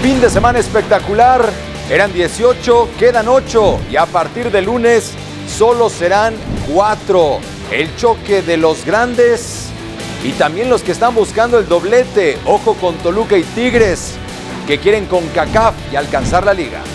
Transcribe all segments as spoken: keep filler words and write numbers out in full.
Fin de semana espectacular, eran dieciocho, quedan ocho y a partir de lunes solo serán cuatro. El choque de los grandes y también los que están buscando el doblete. Ojo con Toluca y Tigres, que quieren CONCACAF y alcanzar la liga.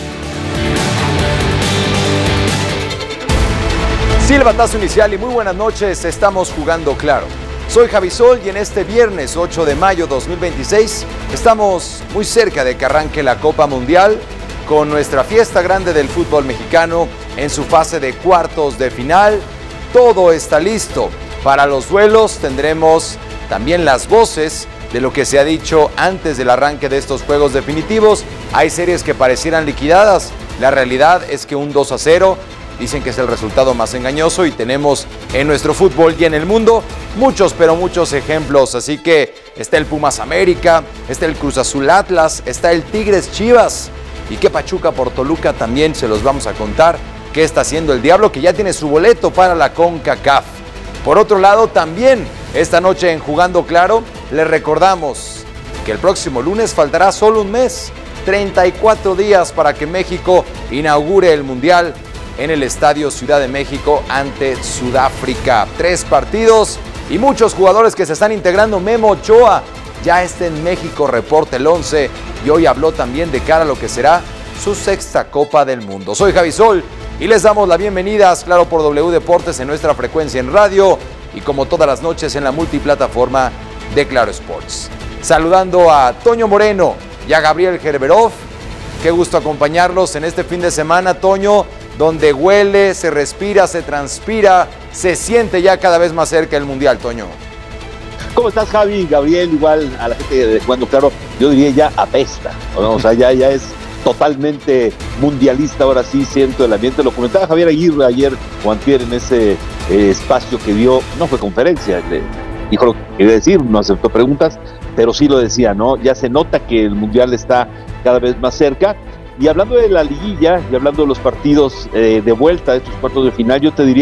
Silbatazo inicial y muy buenas noches, estamos jugando claro. Soy Javi Sol y en este viernes ocho de mayo dos mil veintiséis estamos muy cerca de que arranque la Copa Mundial con nuestra fiesta grande del fútbol mexicano en su fase de cuartos de final. Todo está listo. Para los duelos tendremos también las voces de lo que se ha dicho antes del arranque de estos juegos definitivos. Hay series que parecieran liquidadas. La realidad es que un dos a cero dicen que es el resultado más engañoso y tenemos en nuestro fútbol y en el mundo muchos, pero muchos ejemplos. Así que está el Pumas América, está el Cruz Azul Atlas, está el Tigres Chivas y que Pachuca por Toluca también se los vamos a contar. ¿Qué está haciendo el Diablo? Que ya tiene su boleto para la CONCACAF. Por otro lado, también esta noche en Jugando Claro, les recordamos que el próximo lunes faltará solo un mes, treinta y cuatro días para que México inaugure el Mundial en el Estadio Ciudad de México ante Sudáfrica. Tres partidos y muchos jugadores que se están integrando. Memo Ochoa ya está en México, reporta el once y hoy habló también de cara a lo que será su sexta Copa del Mundo. Soy Javi Sol y les damos la bienvenida, claro, por W Deportes en nuestra frecuencia en radio y como todas las noches en la multiplataforma de Claro Sports. Saludando a Toño Moreno y a Gabriel Gerberov. Qué gusto acompañarlos en este fin de semana, Toño, donde huele, se respira, se transpira, se siente ya cada vez más cerca el Mundial, Toño. ¿Cómo estás, Javi? Gabriel, igual a la gente de Jugando Claro, yo diría ya apesta, ¿no? O sea, ya, ya es totalmente mundialista, ahora sí siento el ambiente. Lo comentaba Javier Aguirre ayer o antier en ese eh, espacio que dio, no fue conferencia, le dijo lo que quería decir, no aceptó preguntas, pero sí lo decía, ¿no? Ya se nota que el Mundial está cada vez más cerca. Y hablando de la liguilla y hablando de los partidos eh, de vuelta, de estos cuartos de final, yo te diría